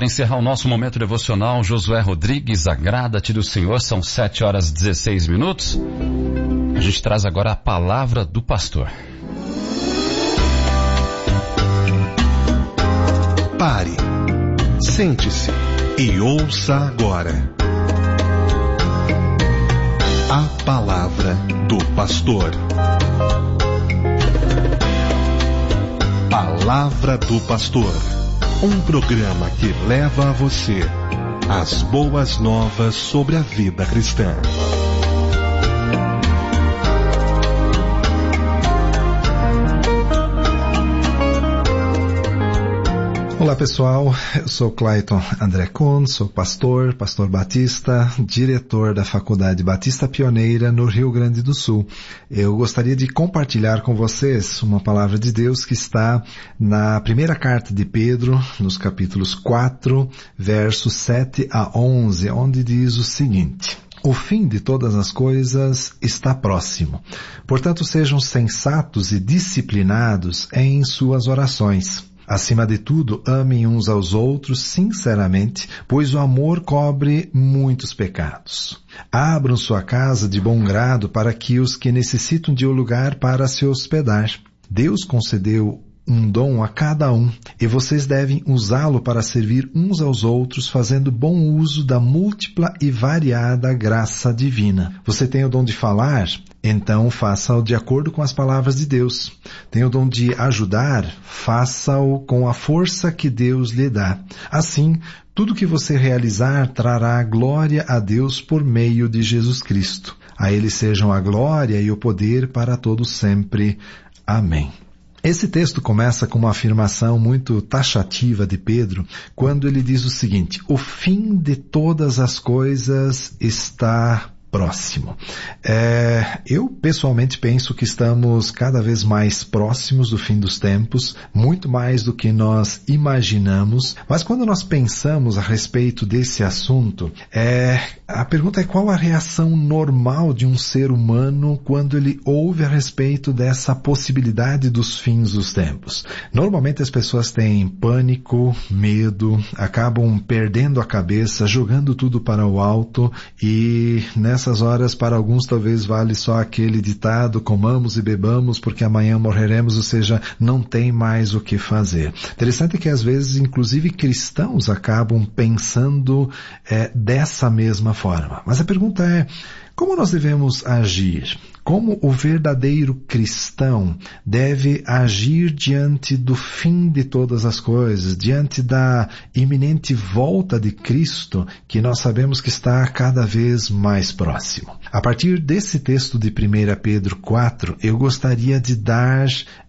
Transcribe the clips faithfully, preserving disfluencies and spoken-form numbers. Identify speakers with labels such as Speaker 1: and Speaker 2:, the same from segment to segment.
Speaker 1: para encerrar o nosso momento devocional, Josué Rodrigues, agrada-te do Senhor, são sete horas e dezesseis minutos. A gente traz agora a palavra do pastor.
Speaker 2: Pare, sente-se e ouça agora a palavra do pastor. Palavra do Pastor, um programa que leva a você as boas novas sobre a vida cristã.
Speaker 3: Olá pessoal, eu sou Clayton André Kuhn, sou pastor, pastor batista, diretor da Faculdade Batista Pioneira no Rio Grande do Sul. Eu gostaria de compartilhar com vocês uma palavra de Deus que está na primeira carta de Pedro, nos capítulos quatro, versos sete a onze, onde diz o seguinte: o fim de todas as coisas está próximo. Portanto, sejam sensatos e disciplinados em suas orações. Acima de tudo, amem uns aos outros sinceramente, pois o amor cobre muitos pecados. Abram sua casa de bom grado para que os que necessitam de um lugar para se hospedar. Deus concedeu um dom a cada um, e vocês devem usá-lo para servir uns aos outros, fazendo bom uso da múltipla e variada graça divina. Você tem o dom de falar? Então faça-o de acordo com as palavras de Deus. Tem o dom de ajudar? Faça-o com a força que Deus lhe dá. Assim, tudo que você realizar trará glória a Deus por meio de Jesus Cristo. A Ele sejam a glória e o poder para todos sempre. Amém. Esse texto começa com uma afirmação muito taxativa de Pedro, quando ele diz o seguinte: o fim de todas as coisas está próximo. É, eu pessoalmente penso que estamos cada vez mais próximos do fim dos tempos, muito mais do que nós imaginamos, mas quando nós pensamos a respeito desse assunto, é, a pergunta é qual a reação normal de um ser humano quando ele ouve a respeito dessa possibilidade dos fins dos tempos. Normalmente as pessoas têm pânico, medo, acabam perdendo a cabeça, jogando tudo para o alto e nessa Nessas horas, para alguns, talvez vale só aquele ditado: comamos e bebamos, porque amanhã morreremos, ou seja, não tem mais o que fazer. Interessante que, às vezes, inclusive cristãos acabam pensando é, dessa mesma forma. Mas a pergunta é: como nós devemos agir? Como o verdadeiro cristão deve agir diante do fim de todas as coisas, diante da iminente volta de Cristo, que nós sabemos que está cada vez mais próximo? A partir desse texto de primeira Pedro quatro, eu gostaria de dar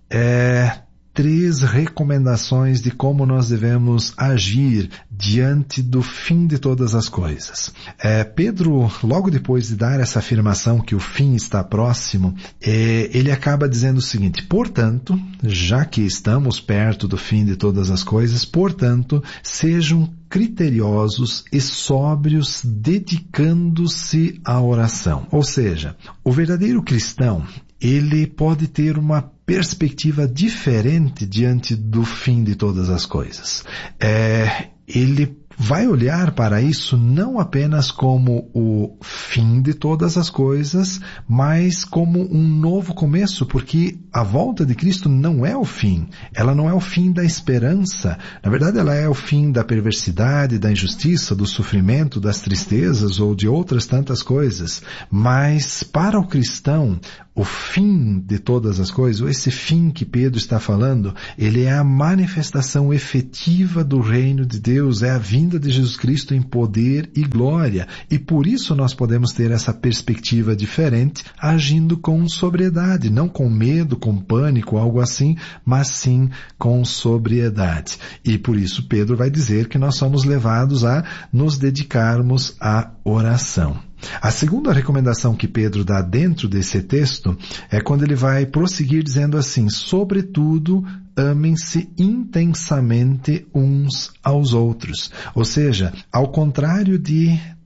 Speaker 3: é, três recomendações de como nós devemos agir diante do fim de todas as coisas. É, Pedro, logo depois de dar essa afirmação que o fim está próximo, é, ele acaba dizendo o seguinte: portanto, já que estamos perto do fim de todas as coisas, portanto, sejam criteriosos e sóbrios, dedicando-se à oração. Ou seja, o verdadeiro cristão, ele pode ter uma perspectiva diferente diante do fim de todas as coisas. É, ele vai olhar para isso não apenas como o fim de todas as coisas, mas como um novo começo, porque a volta de Cristo não é o fim. Ela não é o fim da esperança. Na verdade, ela é o fim da perversidade, da injustiça, do sofrimento, das tristezas ou de outras tantas coisas. Mas para o cristão, o fim de todas as coisas, ou esse fim que Pedro está falando, ele é a manifestação efetiva do reino de Deus, é a vinda de Jesus Cristo em poder e glória. E por isso nós podemos ter essa perspectiva diferente, agindo com sobriedade, não com medo, com pânico, algo assim, mas sim com sobriedade. E por isso Pedro vai dizer que nós somos levados a nos dedicarmos à oração. A segunda recomendação que Pedro dá dentro desse texto é quando ele vai prosseguir dizendo assim: sobretudo, amem-se intensamente uns aos outros. Ou seja, ao contrário de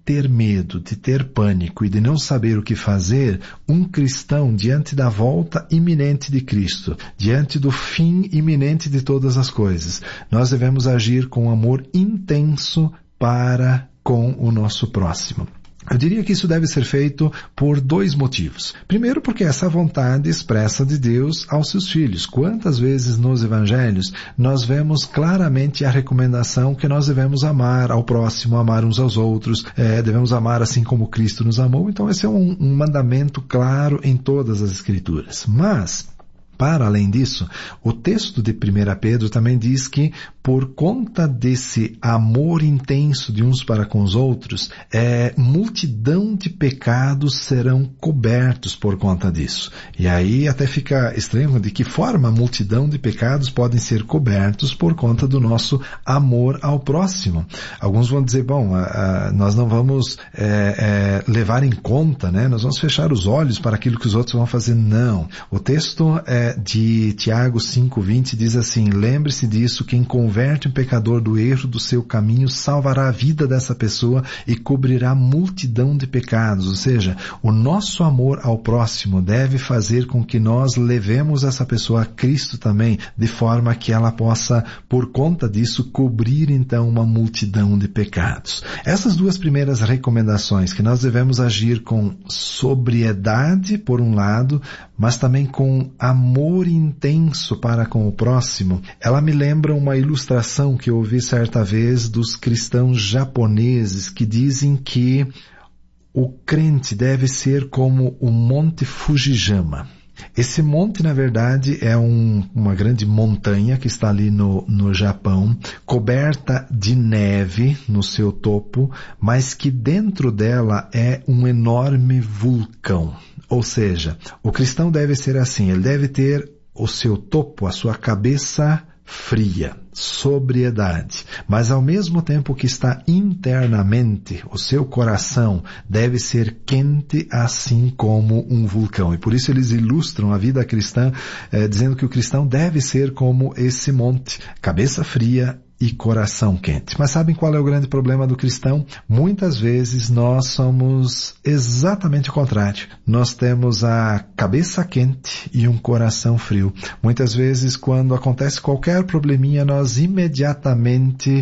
Speaker 3: ter medo, de ter pânico e de não saber o que fazer, um cristão, diante da volta iminente de Cristo, diante do fim iminente de todas as coisas, nós devemos agir com amor intenso para com o nosso próximo. Eu diria que isso deve ser feito por dois motivos. Primeiro, porque essa é a vontade expressa de Deus aos seus filhos. Quantas vezes nos evangelhos nós vemos claramente a recomendação que nós devemos amar ao próximo, amar uns aos outros, é, devemos amar assim como Cristo nos amou. Então esse é um, um mandamento claro em todas as Escrituras. Mas, para além disso, o texto de primeira Pedro também diz que por conta desse amor intenso de uns para com os outros, é, multidão de pecados serão cobertos por conta disso. E aí até fica estranho de que forma a multidão de pecados podem ser cobertos por conta do nosso amor ao próximo. Alguns vão dizer, bom, a, a, nós não vamos é, é, levar em conta, né? Nós vamos fechar os olhos para aquilo que os outros vão fazer. Não. O texto é, de Tiago cinco, vinte diz assim, lembre-se disso, quem converte um pecador do erro do seu caminho salvará a vida dessa pessoa e cobrirá multidão de pecados. Ou seja, o nosso amor ao próximo deve fazer com que nós levemos essa pessoa a Cristo também, de forma que ela possa, por conta disso, cobrir então uma multidão de pecados. Essas duas primeiras recomendações, que nós devemos agir com sobriedade, por um lado, mas também com amor intenso para com o próximo, ela me lembra uma ilustração que eu ouvi certa vez dos cristãos japoneses que dizem que o crente deve ser como o Monte Fujiyama. Esse monte, na verdade, é um, uma grande montanha que está ali no, no Japão, coberta de neve no seu topo, mas que dentro dela é um enorme vulcão. Ou seja, o cristão deve ser assim, ele deve ter o seu topo, a sua cabeça fria, sobriedade, mas ao mesmo tempo que está internamente, o seu coração deve ser quente assim como um vulcão. E por isso eles ilustram a vida cristã eh, dizendo que o cristão deve ser como esse monte, cabeça fria e coração quente. Mas sabem qual é o grande problema do cristão? Muitas vezes nós somos exatamente o contrário. Nós temos a cabeça quente e um coração frio. Muitas vezes, quando acontece qualquer probleminha, nós imediatamente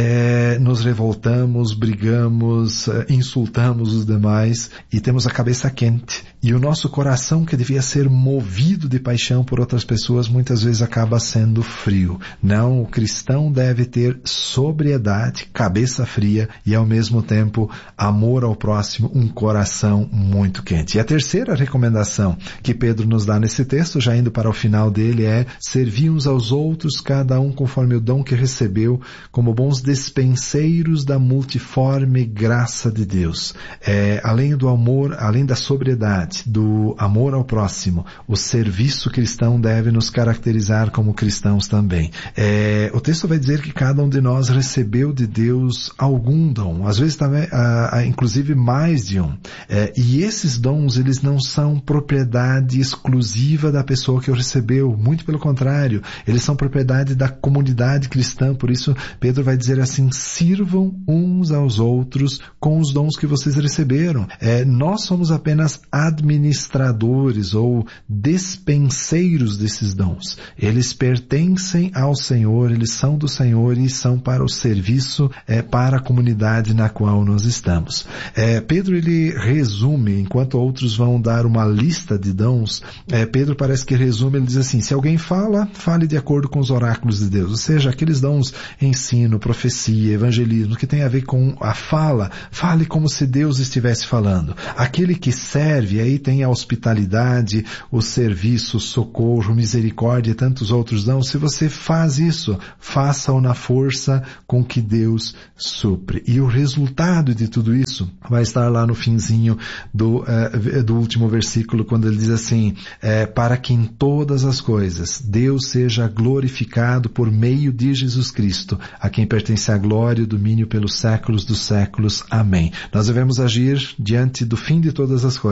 Speaker 3: é, nos revoltamos, brigamos, insultamos os demais e temos a cabeça quente. E o nosso coração, que devia ser movido de paixão por outras pessoas, muitas vezes acaba sendo frio. Não, o cristão deve ter sobriedade, cabeça fria e ao mesmo tempo amor ao próximo, um coração muito quente. E a terceira recomendação que Pedro nos dá nesse texto, já indo para o final dele, é servir uns aos outros, cada um conforme o dom que recebeu, como bons despenseiros da multiforme graça de Deus. É, além do amor, além da sobriedade, do amor ao próximo, o serviço cristão deve nos caracterizar como cristãos também. É, o texto vai dizer que cada um de nós recebeu de Deus algum dom, às vezes também, ah, ah, inclusive mais de um. É, e esses dons, eles não são propriedade exclusiva da pessoa que o recebeu, muito pelo contrário, eles são propriedade da comunidade cristã. Por isso, Pedro vai dizer assim, sirvam uns aos outros com os dons que vocês receberam. É, nós somos apenas administradores ou despenseiros desses dons. Eles pertencem ao Senhor, eles são do Senhor e são para o serviço, é, para a comunidade na qual nós estamos. É, Pedro, ele resume, enquanto outros vão dar uma lista de dons, é, Pedro parece que resume, ele diz assim, se alguém fala, fale de acordo com os oráculos de Deus, ou seja, aqueles dons, ensino, profecia, evangelismo, que tem a ver com a fala, fale como se Deus estivesse falando. Aquele que serve, aí tem a hospitalidade, o serviço, o socorro, misericórdia e tantos outros dons. Se você faz isso, faça-o na força com que Deus supre. E o resultado de tudo isso vai estar lá no finzinho do, uh, do último versículo, quando ele diz assim, uh, para que em todas as coisas Deus seja glorificado por meio de Jesus Cristo, a quem pertence a glória e o domínio pelos séculos dos séculos. Amém. Nós devemos agir diante do fim de todas as coisas. Devemos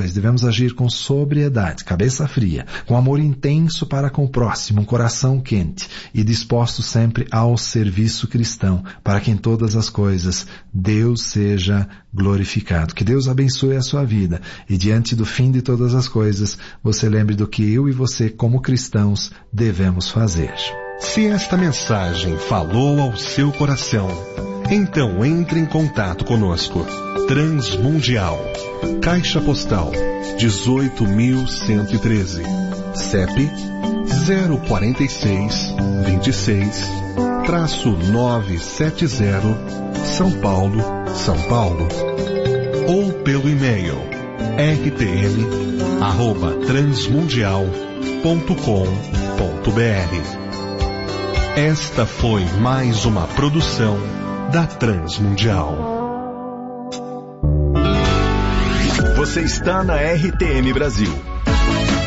Speaker 3: Vamos agir com sobriedade, cabeça fria, com amor intenso para com o próximo, um coração quente e disposto sempre ao serviço cristão, para que em todas as coisas Deus seja glorificado. Que Deus abençoe a sua vida e diante do fim de todas as coisas, você lembre do que eu e você, como cristãos, devemos fazer.
Speaker 2: Se esta mensagem falou ao seu coração, então entre em contato conosco. Transmundial, Caixa Postal dezoito mil cento e treze, C E P zero quatro seis, dois seis, nove sete zero, São Paulo, São Paulo. Ou pelo e-mail r t m arroba transmundial ponto com ponto b r. Esta foi mais uma produção da Transmundial.
Speaker 4: Você está na R T M Brasil.